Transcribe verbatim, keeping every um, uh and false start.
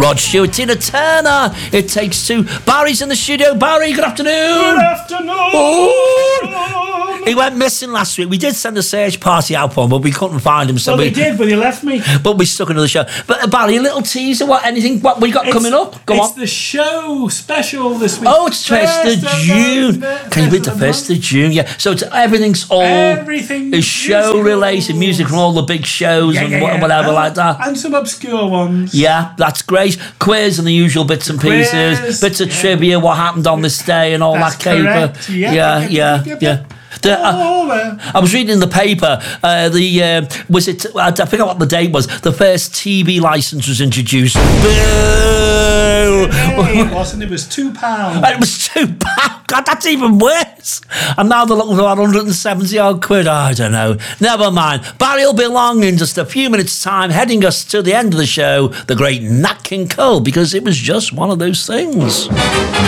Rod Stewart, Tina Turner. It Takes Two. Barry's in the studio. Barry, good afternoon. Good afternoon. Oh. He went missing last week. We did send a search party out for him, but we couldn't find him. So well, we they did, but he left me. But we stuck another show. But uh, Barry, a little teaser. What? Anything? What we got It's, coming up? Go it's on. the show special this week. Oh, it's first of June. Can you beat the first of June? Yeah. So it's, everything's all Everything is show musical. related, music from all the big shows Yeah, and yeah, wha- yeah. whatever and, like that. And some obscure ones. Yeah, that's great. Quiz and the usual bits and Quiz, pieces, bits of yeah. trivia, what happened on this day and all That's that caper. correct. Yeah, yeah, yeah, yeah. yeah, yeah. yeah. The, uh, Oh, there. I was reading in the paper, uh, the uh, was it, I forgot what the date was, the first T V licence was introduced. Boo! Hey, it wasn't. It was two pounds. And it was two pounds. God, that's even worse. And now they're looking for about one hundred seventy odd quid. I don't know. Never mind. Barry will be along in just a few minutes' time, heading us to the end of the show, the great Nat King Cole, because it was just one of those things.